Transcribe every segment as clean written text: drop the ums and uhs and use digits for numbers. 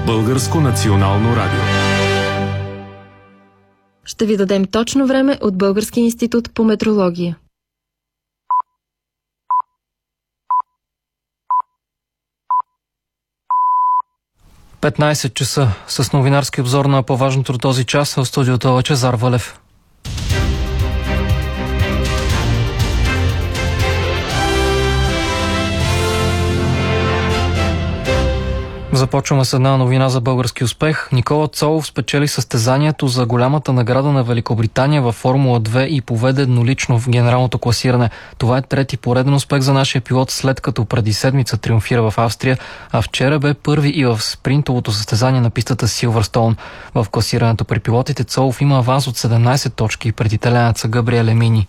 Българско национално радио. Ще ви дадем точно време от Българския институт по метрология. – 15 часа с новинарски обзор на по-важното до този час в студиото Лъчезар Валев. Започваме с една новина за български успех. Никола Цолов спечели състезанието за голямата награда на Великобритания във Формула 2 и поведе еднолично в генералното класиране. Това е трети пореден успех за нашия пилот, след като преди седмица триумфира в Австрия, а вчера бе първи и в спринтовото състезание на пистата Силвърстоун. В класирането при пилотите Цолов има аванс от 17 точки пред италианеца Габриеле Мини.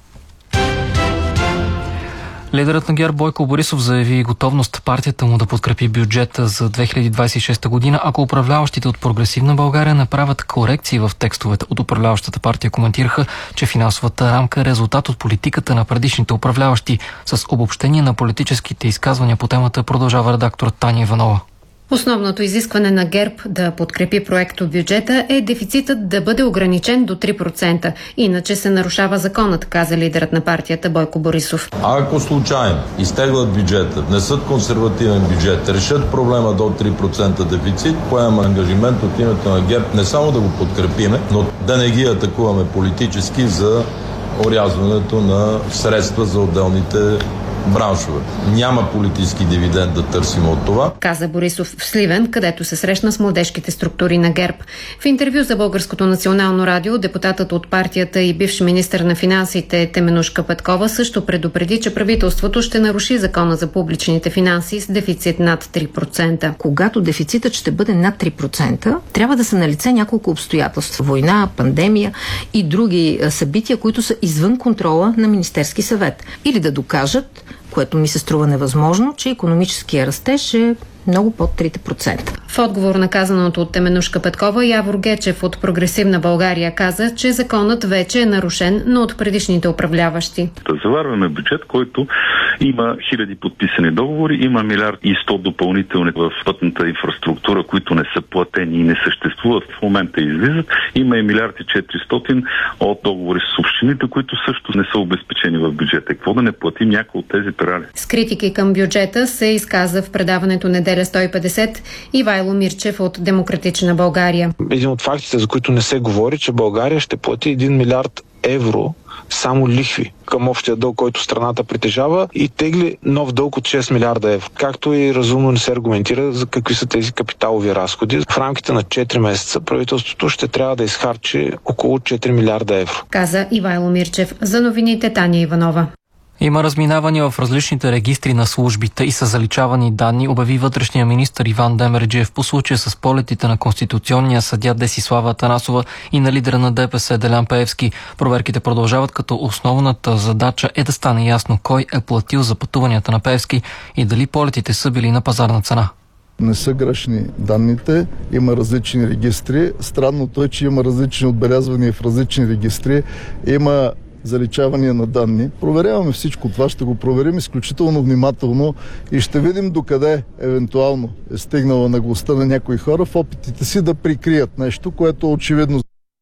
Лидерът на ГЕРБ Бойко Борисов заяви готовност партията му да подкрепи бюджета за 2026 година, ако управляващите от Прогресивна България направят корекции в текстовете. От управляващата партия коментираха, че финансовата рамка е резултат от политиката на предишните управляващи. С обобщение на политическите изказвания по темата продължава редакторът Таня Иванова. Основното изискване на ГЕРБ да подкрепи проекто бюджета е дефицитът да бъде ограничен до 3%. Иначе се нарушава законът, каза лидерът на партията Бойко Борисов. Ако случайно изтеглят бюджета, внесат консервативен бюджет, решат проблема до 3% дефицит, поемам ангажимент от името на ГЕРБ не само да го подкрепиме, но да не ги атакуваме политически за орязването на средства за отделните браншове. Няма политически дивиденд да търсим от това, каза Борисов в Сливен, където се срещна с младежките структури на ГЕРБ. В интервю за Българското национално радио депутатът от партията и бивш министър на финансите Теменужка Петкова също предупреди, че правителството ще наруши закона за публичните финанси с дефицит над 3%. Когато дефицитът ще бъде над 3%, трябва да са налице няколко обстоятелства. Война, пандемия и други събития, които са извън контрола на Министерски съвет. Или да докажат, което ми се струва невъзможно, че икономическия растеж е много под 3%. В отговор на казаното от Теменужка Петкова, Явор Гечев от Прогресивна България каза, че законът вече е нарушен, но от предишните управляващи. Да заварваме бюджет, който има хиляди подписани договори, има 1 милиард и 100 допълнителни в пътната инфраструктура, които не са платени и не съществуват в момента излизат. Има и 1 милиард и 400 от договори с общините, които също не са обезпечени в бюджета. Какво да не платим някой от тези перали? С критики към бюджета се изказа в предаването Неделя 150 Ивайло Мирчев от Демократична България. Един от фактите, за които не се говори, че България ще плати 1 милиард евро само лихви към общия дълг, който страната притежава, и тегли нов дълг от 6 милиарда евро. Както и разумно не се аргументира за какви са тези капиталови разходи. В рамките на 4 месеца правителството ще трябва да изхарчи около 4 милиарда евро. Каза Ивайло Мирчев. За новините Таня Иванова. Има разминавания в различните регистри на службите и са заличавани данни, обяви вътрешния министър Иван Демерджиев по случая с полетите на конституционния съдия Десислава Атанасова и на лидера на ДПС Делян Пеевски. Проверките продължават, като основната задача е да стане ясно кой е платил за пътуванията на Пеевски и дали полетите са били на пазарна цена. Не са грешни данните, има различни регистри. Странното е, че има различни отбелязвания в различни регистри. Има заличавания на данни. Проверяваме всичко това, ще го проверим изключително внимателно и ще видим докъде евентуално е стигнала наглостта на някои хора в опитите си да прикрият нещо, което очевидно.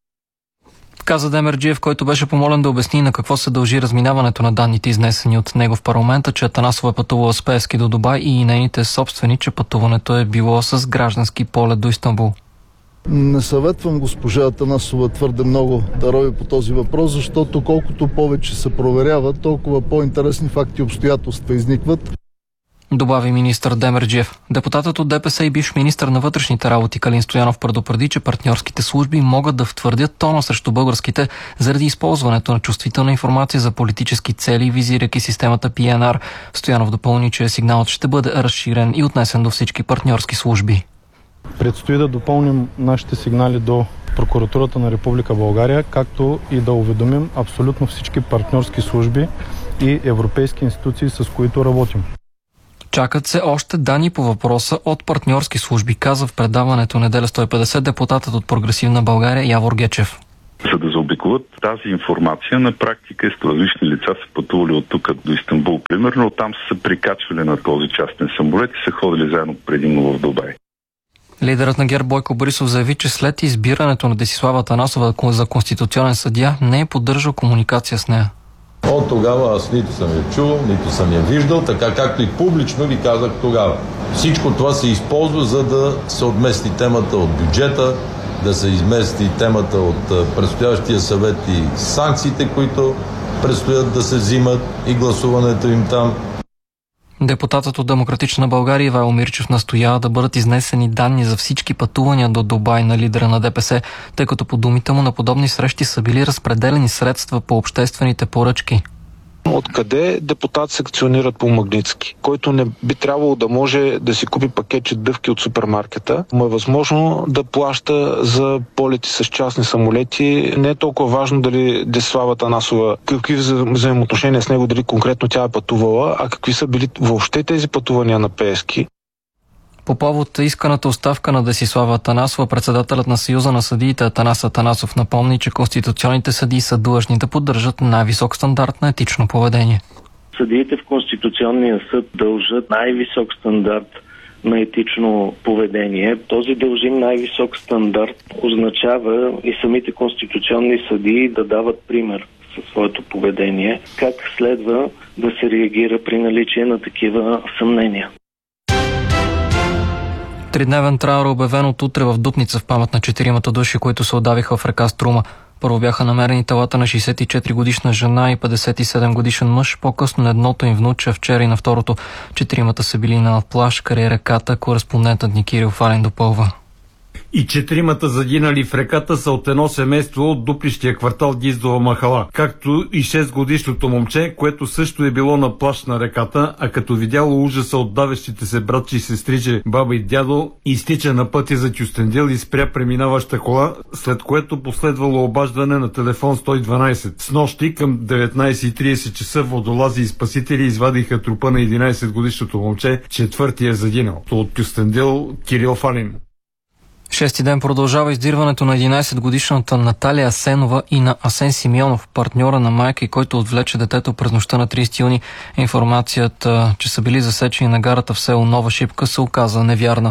Каза Демерджиев, който беше помолен да обясни на какво се дължи разминаването на данните, изнесени от него в парламента, че Атанасова е пътувала с Пеевски до Дубай и нейните собствени, че пътуването е било с граждански полет до Истанбул. Не съветвам госпожа Атанасова твърде много да рови по този въпрос, защото колкото повече се проверява, толкова по-интересни факти и обстоятелства изникват. Добави министър Демерджиев. Депутатът от ДПС и бивш министър на вътрешните работи Калин Стоянов предупреди, че партньорските служби могат да втвърдят тона срещу българските заради използването на чувствителна информация за политически цели, визирайки системата PNR. Стоянов допълни, че сигналът ще бъде разширен и отнесен до всички партньорски служби. Предстои да допълним нашите сигнали до Прокуратурата на Република България, както и да уведомим абсолютно всички партньорски служби и европейски институции, с които работим. Чакат се още данни по въпроса от партньорски служби, каза в предаването Неделя 150 депутатът от Прогресивна България Явор Гечев. За да заобиколят тази информация, на практика различни лица са пътували от тук до Истанбул, примерно, оттам са се прикачвали на този частен самолет и са ходили заедно предимно в Дубай. Лидерът на ГЕРБ Бойко Борисов заяви, че след избирането на Десислава Атанасова за конституционен съдия не е поддържал комуникация с нея. От тогава аз нито съм я чувал, нито съм я виждал, така както и публично ви казах тогава. Всичко това се използва, за да се отмести темата от бюджета, да се измести темата от предстоящия съвет и санкциите, които предстоят да се взимат, и гласуването им там. Депутатът от Демократична България Ивайло Мирчев настоява да бъдат изнесени данни за всички пътувания до Дубай на лидера на ДПС, тъй като по думите му на подобни срещи са били разпределени средства по обществените поръчки. Откъде депутат секционират по Магнитски, който не би трябвало да може да си купи пакетче дъвки от супермаркета, му е възможно да плаща за полети с частни самолети. Не е толкова важно дали Десислава Атанасова, какви взаимоотношения с него, дали конкретно тя е пътувала, а какви са били въобще тези пътувания на Пеевски. По повод исканата оставка на Десислава Атанасова, председателят на Съюза на съдиите Атанас Атанасов напомни, че конституционните съдии са длъжни да поддържат най-висок стандарт на етично поведение. Съдиите в Конституционния съд дължат най-висок стандарт на етично поведение. Този дължим най-висок стандарт означава и самите конституционни съдии да дават пример със своето поведение, как следва да се реагира при наличие на такива съмнения. Тридневен траур е обявен от утре в Дупница в памет на 4 души, които се удавиха в река Струма. Първо бяха намерени телата на 64-годишна жена и 57-годишен мъж, по-късно на едното им внуче, вчера и на второто. 4 са били на плаж край реката, кореспондентът ни Кирил Фалин допълва. И 4 загинали в реката са от едно семейство от дуплищия квартал Диздова махала, както и 6-годишното момче, което също е било на плаж на реката, а като видяло ужаса от давещите се братчи и сестриче, баба и дядо, изтича на пътя за Кюстендил и спря преминаваща кола, след което последвало обаждане на телефон 112. С нощи към 19:30 часа водолази и спасители извадиха трупа на 11-годишното момче, четвъртия загинал. От Кюстендил, Кирил Фалин. Шести ден продължава издирването на 11-годишната Наталия Асенова и на Асен Симеонов, партньора на майка, който отвлече детето през нощта на 30 юни. Информацията, че са били засечени на гарата в село Нова Шипка, се оказа невярна.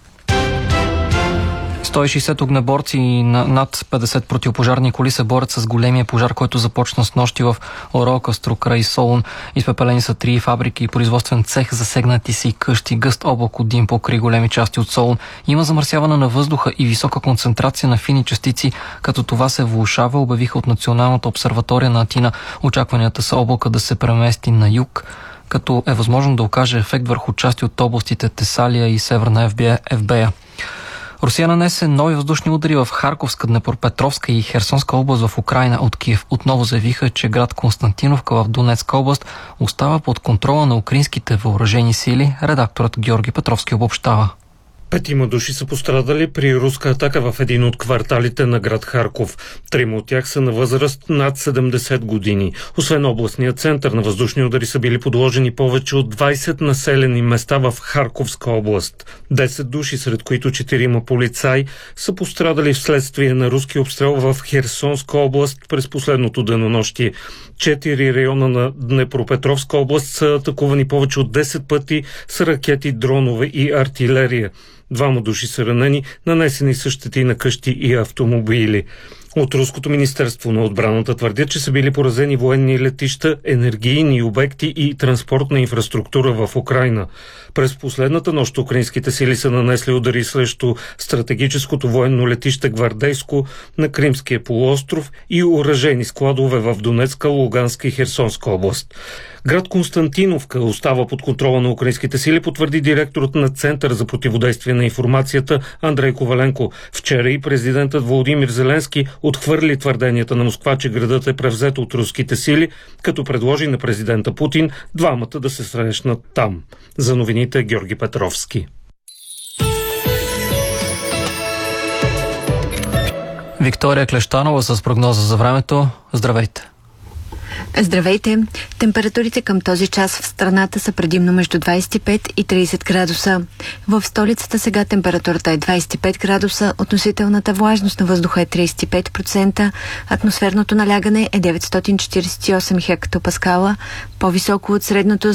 160 огнеборци и над 50 противопожарни коли се борят с големия пожар, който започна с нощи в Оролкастро край Солун. Изпепелени са 3 фабрики и производствен цех, засегнати са и къщи. Гъст облак от дим покри големи части от Солун. Има замърсяване на въздуха и висока концентрация на фини частици, като това се влошава, обявиха от Националната обсерватория на Атина. Очакванията са облака да се премести на юг, като е възможно да окаже ефект върху части от областите Тесалия и Северна Евбея. Русия нанесе нови въздушни удари в Харковска, Днепропетровска и Херсонска област в Украйна от Киев. Отново заявиха, че град Константиновка в Донецка област остава под контрола на украинските въоръжени сили. Редакторът Георги Петровски обобщава. 5 души са пострадали при руска атака в един от кварталите на град Харков. 3 от тях са на възраст над 70 години. Освен областния център, на въздушни удари са били подложени повече от 20 населени места в Харковска област. 10 души, сред които 4 полицаи, са пострадали вследствие на руски обстрел в Херсонска област през последното денонощие. 4 района на Днепропетровска област са атакувани повече от 10 пъти с ракети, дронове и артилерия. 2 души са ранени, нанесени са щети на къщи и автомобили. От Руското министерство на отбраната твърдят, че са били поразени военни летища, енергийни обекти и транспортна инфраструктура в Украйна. През последната нощ украинските сили са нанесли удари срещу стратегическото военно летище Гвардейско на Кримския полуостров и оръжейни складове в Донецка, Луганска и Херсонска област. Град Константиновка остава под контрола на украинските сили, потвърди директорът на Център за противодействие на информацията Андрей Коваленко. Вчера и президентът Володимир Зеленски отхвърли твърденията на Москва, че градът е превзет от руските сили, като предложи на президента Путин двамата да се срещнат там. За новините Георги Петровски. Виктория Клещанова с прогноза за времето. Здравейте! Здравейте! Температурите към този час в страната са предимно между 25 и 30 градуса. В столицата сега температурата е 25 градуса, относителната влажност на въздуха е 35%, атмосферното налягане е 948 хектопаскала, по-високо от средното